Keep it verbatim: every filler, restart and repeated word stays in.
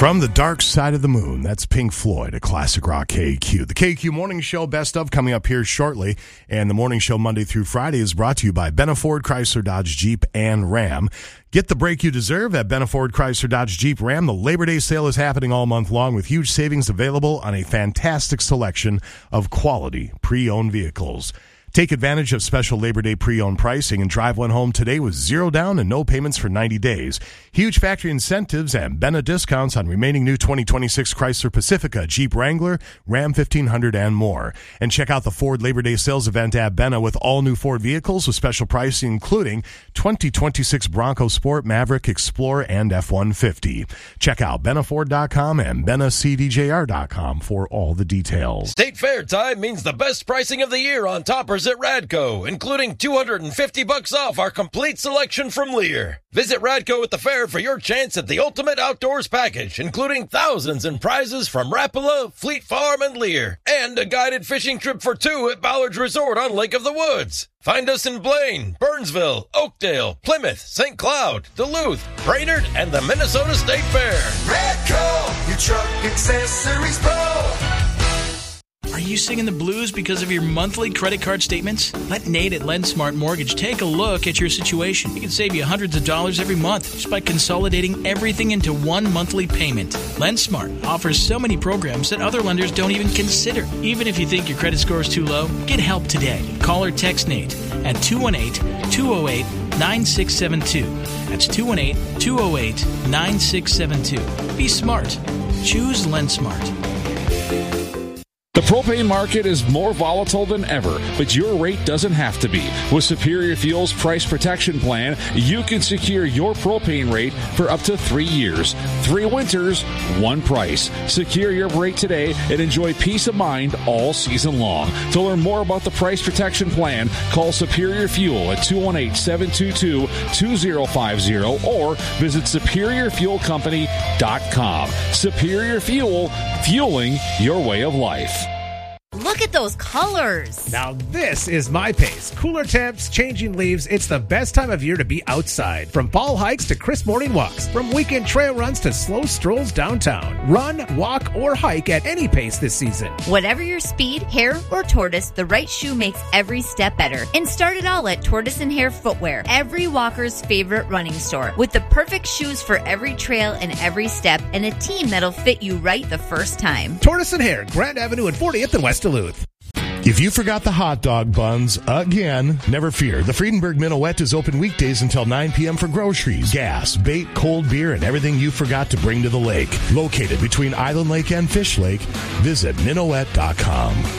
From the Dark Side of the Moon, that's Pink Floyd, a classic rock K Q. The K Q Morning Show Best Of coming up here shortly, and the Morning Show Monday through Friday is brought to you by Benna Ford, Chrysler, Dodge, Jeep, and Ram. Get the break you deserve at Benna Ford, Chrysler, Dodge, Jeep, Ram. The Labor Day sale is happening all month long with huge savings available on a fantastic selection of quality pre-owned vehicles. Take advantage of special Labor Day pre-owned pricing and drive one home today with zero down and no payments for ninety days. Huge factory incentives and Benna discounts on remaining new twenty twenty-six Chrysler Pacifica, Jeep Wrangler, Ram fifteen hundred, and more. And check out the Ford Labor Day sales event at Benna with all new Ford vehicles with special pricing, including twenty twenty-six Bronco Sport, Maverick, Explorer, and F one fifty. Check out Benna Ford dot com and Benna C D J R dot com for all the details. State Fair time means the best pricing of the year on toppers at Radco, including two hundred fifty bucks off our complete selection from Lear. Visit Radco at the fair for your chance at the ultimate outdoors package, including thousands in prizes from Rapala, Fleet Farm, and Lear, and a guided fishing trip for two at Ballard's Resort on Lake of the Woods. Find us in Blaine, Burnsville, Oakdale, Plymouth, Saint Cloud, Duluth, Brainerd, and the Minnesota State Fair. Radco, your truck accessories pro. Are you singing the blues because of your monthly credit card statements? Let Nate at LendSmart Mortgage take a look at your situation. He can save you hundreds of dollars every month just by consolidating everything into one monthly payment. LendSmart offers so many programs that other lenders don't even consider. Even if you think your credit score is too low, get help today. Call or text Nate at two one eight, two oh eight, nine six seven two. That's two one eight, two oh eight, nine six seven two. Be smart. Choose LendSmart. The propane market is more volatile than ever, but your rate doesn't have to be. With Superior Fuel's Price Protection Plan, you can secure your propane rate for up to three years. Three winters, one price. Secure your rate today and enjoy peace of mind all season long. To learn more about the Price Protection Plan, call Superior Fuel at two one eight, seven two two, two oh five oh or visit superior fuel company dot com. Superior Fuel, fueling your way of life. Look at those colors. Now this is my pace. Cooler temps, changing leaves. It's the best time of year to be outside. From fall hikes to crisp morning walks. From weekend trail runs to slow strolls downtown. Run, walk, or hike at any pace this season. Whatever your speed, hair, or tortoise, the right shoe makes every step better. And start it all at Tortoise and Hare Footwear, every walker's favorite running store. With the perfect shoes for every trail and every step, and a team that'll fit you right the first time. Tortoise and Hare, Grand Avenue and fortieth and West Duluth. If you forgot the hot dog buns again, never fear. The Friedenberg Minuet is open weekdays until nine p.m. for groceries, gas, bait, cold beer, and everything you forgot to bring to the lake. Located between Island Lake and Fish Lake, visit minuet dot com.